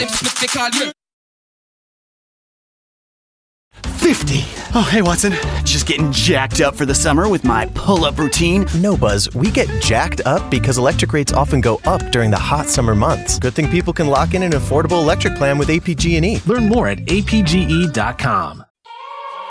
They call you 50. Oh, hey, Watson. Just getting jacked up for the summer with my pull-up routine. No, Buzz, we get jacked up because electric rates often go up during the hot summer months. Good thing people can lock in an affordable electric plan with APG&E. Learn more at apge.com.